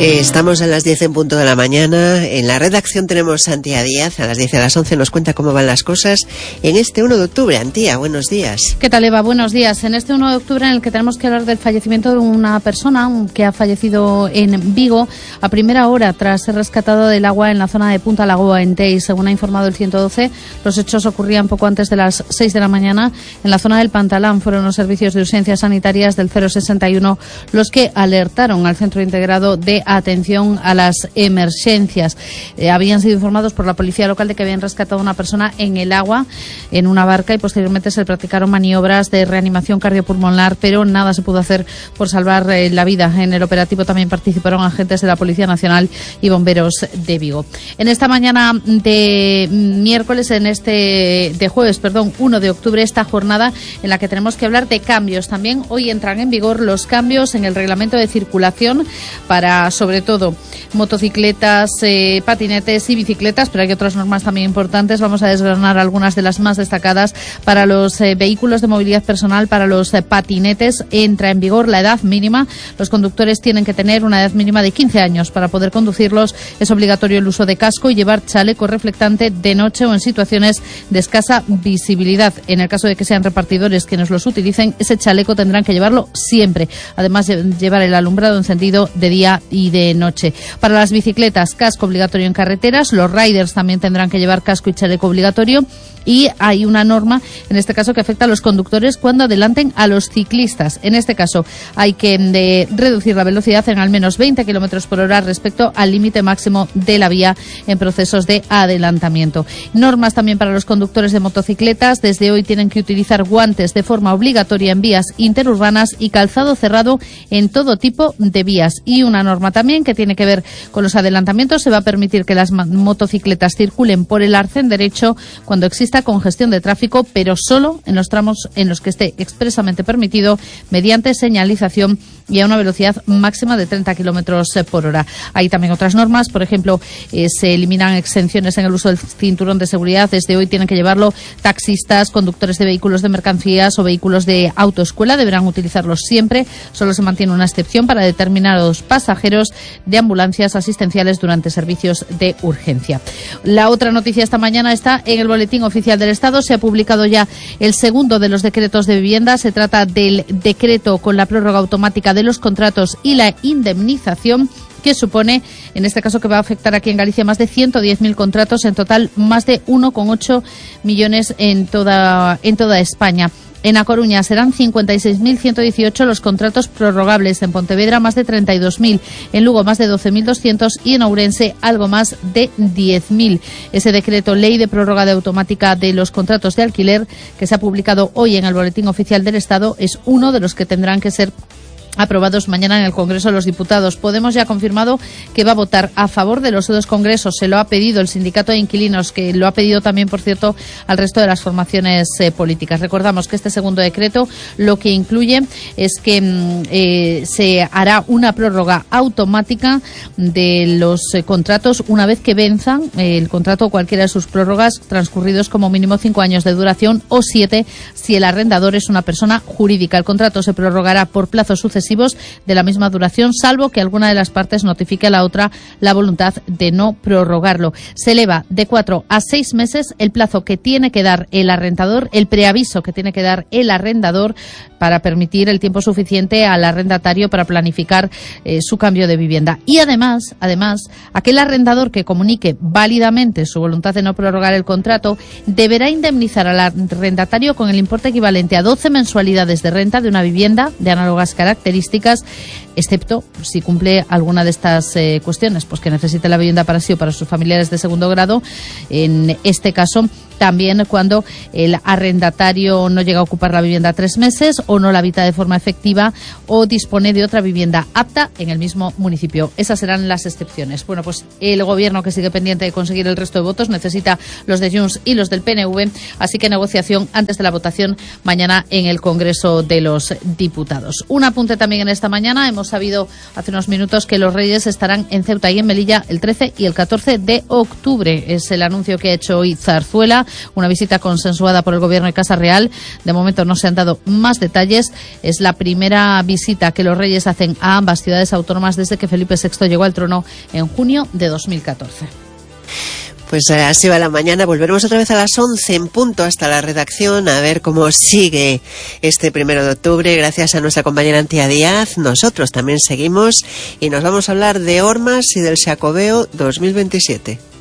Estamos a las 10 en punto de la mañana. En la redacción tenemos a Antía Díaz. A las 10 y a las 11 nos cuenta cómo van las cosas en este 1 de octubre. Antía, buenos días. ¿Qué tal, Eva? Buenos días. En este 1 de octubre en el que tenemos que hablar del fallecimiento de una persona que ha fallecido en Vigo a primera hora tras ser rescatado del agua en la zona de Punta Lagoa, en Teis. Según ha informado el 112, los hechos ocurrían poco antes de las 6 de la mañana en la zona del Pantalán. Fueron los servicios de urgencias sanitarias del 061 los que alertaron al Centro Integrado de Atención a las Emergencias. Habían sido informados por la policía local de que habían rescatado a una persona en el agua, en una barca, y posteriormente se le practicaron maniobras de reanimación cardiopulmonar, pero nada se pudo hacer por salvar la vida. En el operativo también participaron agentes de la Policía Nacional y bomberos de Vigo. En esta mañana de jueves, 1 de octubre, esta jornada en la que tenemos que hablar de cambios. También hoy entran en vigor los cambios en el reglamento de circulación para, sobre todo, motocicletas, patinetes y bicicletas, pero hay otras normas también importantes. Vamos a desgranar algunas de las más destacadas. Para los vehículos de movilidad personal, para los patinetes, entra en vigor la edad mínima. Los conductores tienen que tener una edad mínima de 15 años. Para poder conducirlos es obligatorio el uso de casco y llevar chaleco reflectante de noche o en situaciones de escasa visibilidad. En el caso de que sean repartidores quienes los utilicen, ese chaleco tendrán que llevarlo siempre. Además, llevar el alumbrado encendido de día y de noche. Para las bicicletas, casco obligatorio en carreteras. Los riders también tendrán que llevar casco y chaleco obligatorio. Y hay una norma, en este caso, que afecta a los conductores cuando adelanten a los ciclistas. En este caso, hay que reducir la velocidad en al menos 20 kilómetros por hora respecto al límite máximo de la vía en procesos de adelantamiento. Normas también para los conductores de motocicletas. Desde hoy tienen que utilizar guantes de forma obligatoria en vías interurbanas y calzado cerrado en todo tipo de vías. Y una norma también que tiene que ver con los adelantamientos. Se va a permitir que las motocicletas circulen por el arcén derecho cuando exista congestión de tráfico, pero solo en los tramos en los que esté expresamente permitido mediante señalización y a una velocidad máxima de 30 kilómetros por hora. Hay también otras normas, por ejemplo, se eliminan exenciones en el uso del cinturón de seguridad. Desde hoy tienen que llevarlo taxistas, conductores de vehículos de mercancías o vehículos de autoescuela, deberán utilizarlos siempre. Solo se mantiene una excepción para determinados pasajeros de ambulancias asistenciales durante servicios de urgencia. La otra noticia esta mañana está en el Boletín Oficial del Estado. Se ha publicado ya el segundo de los decretos de vivienda. Se trata del decreto con la prórroga automática de los contratos y la indemnización, que supone, en este caso, que va a afectar aquí en Galicia más de 110.000 contratos, en total más de 1,8 millones en toda España. En A Coruña serán 56.118 los contratos prorrogables, en Pontevedra más de 32.000, en Lugo más de 12.200 y en Ourense algo más de 10.000. Ese decreto ley de prórroga de automática de los contratos de alquiler, que se ha publicado hoy en el Boletín Oficial del Estado, es uno de los que tendrán que ser aprobados mañana en el Congreso de los Diputados. Podemos ya ha confirmado que va a votar a favor de los dos congresos. Se lo ha pedido el Sindicato de Inquilinos, que lo ha pedido también, por cierto, al resto de las formaciones políticas. Recordamos que este segundo decreto lo que incluye es que se hará una prórroga automática de los contratos una vez que venzan el contrato o cualquiera de sus prórrogas, transcurridos como mínimo 5 años de duración o 7 si el arrendador es una persona jurídica. El contrato se prorrogará por plazos sucesivos de la misma duración, salvo que alguna de las partes notifique a la otra la voluntad de no prorrogarlo. Se eleva de 4 a 6 meses el plazo que tiene que dar el arrendador, el preaviso que tiene que dar el arrendador, para permitir el tiempo suficiente al arrendatario para planificar su cambio de vivienda. Y además, aquel arrendador que comunique válidamente su voluntad de no prorrogar el contrato deberá indemnizar al arrendatario con el importe equivalente a 12 mensualidades de renta de una vivienda de análogas características, excepto si cumple alguna de estas cuestiones, pues que necesite la vivienda para sí o para sus familiares de segundo grado. En este caso, también cuando el arrendatario no llega a ocupar la vivienda 3 meses o no la habita de forma efectiva o dispone de otra vivienda apta en el mismo municipio. Esas serán las excepciones. Bueno, pues el Gobierno, que sigue pendiente de conseguir el resto de votos, necesita los de Junts y los del PNV, así que negociación antes de la votación mañana en el Congreso de los Diputados. Un apunte también en esta mañana. Hemos hemos sabido hace unos minutos que los Reyes estarán en Ceuta y en Melilla el 13 y el 14 de octubre. Es el anuncio que ha hecho hoy Zarzuela, una visita consensuada por el Gobierno de Casa Real. De momento no se han dado más detalles. Es la primera visita que los Reyes hacen a ambas ciudades autónomas desde que Felipe VI llegó al trono en junio de 2014. Pues así va la mañana. Volveremos otra vez a las 11 en punto hasta la redacción a ver cómo sigue este 1 de octubre. Gracias a nuestra compañera Antía Díaz. Nosotros también seguimos y nos vamos a hablar de Ormas y del Xacobeo 2027.